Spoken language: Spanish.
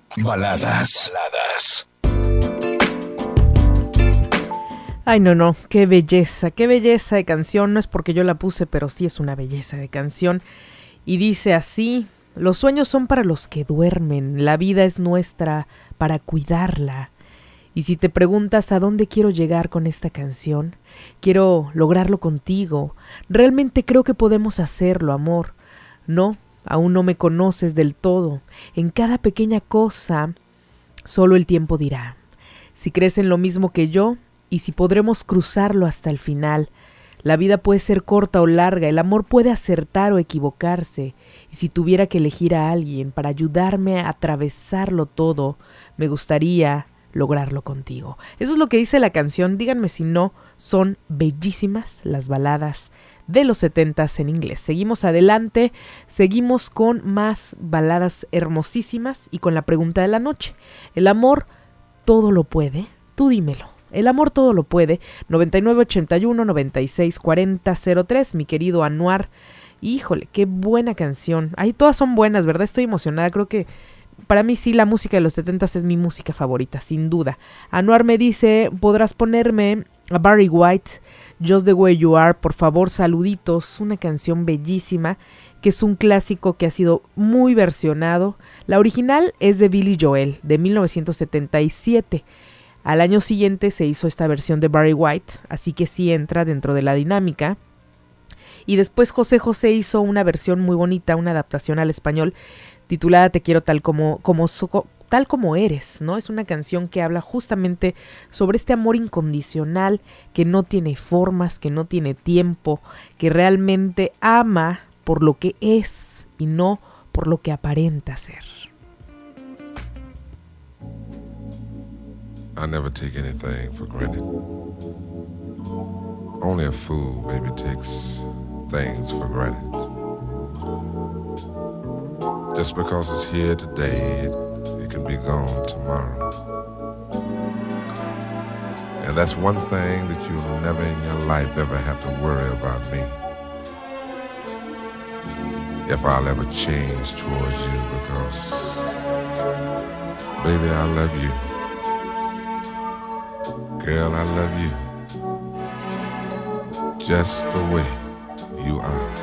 Baladas. Ay, no, qué belleza de canción. No es porque yo la puse, pero sí es una belleza de canción. Y dice así: los sueños son para los que duermen, la vida es nuestra para cuidarla. Y si te preguntas a dónde quiero llegar con esta canción, quiero lograrlo contigo. Realmente creo que podemos hacerlo, amor. No, aún no me conoces del todo. En cada pequeña cosa, solo el tiempo dirá si crees en lo mismo que yo y si podremos cruzarlo hasta el final. La vida puede ser corta o larga, el amor puede acertar o equivocarse, y si tuviera que elegir a alguien para ayudarme a atravesarlo todo, me gustaría lograrlo contigo. Eso es lo que dice la canción. Díganme si no son bellísimas las baladas de los 70s en inglés. Seguimos adelante, seguimos con más baladas hermosísimas y con la pregunta de la noche. ¿El amor todo lo puede? Tú dímelo. El amor todo lo puede. 9981-964003, mi querido Anuar. Híjole, qué buena canción. Ahí todas son buenas, ¿verdad? Estoy emocionada. Creo que para mí sí, la música de los 70s es mi música favorita, sin duda. Anuar me dice: podrás ponerme a Barry White, Just the Way You Are, por favor, saluditos. Una canción bellísima, que es un clásico que ha sido muy versionado. La original es de Billy Joel, de 1977. Al año siguiente se hizo esta versión de Barry White, así que sí entra dentro de la dinámica. Y después José José hizo una versión muy bonita, una adaptación al español, titulada Te quiero tal como eres, ¿no? Es una canción que habla justamente sobre este amor incondicional, que no tiene formas, que no tiene tiempo, que realmente ama por lo que es y no por lo que aparenta ser. I never take anything for granted. Only a fool maybe takes things for granted. Just because it's here today, it can be gone tomorrow. And that's one thing that you'll never in your life ever have to worry about me. If I'll ever change towards you, because baby, I love you. Girl, I love you just the way you are.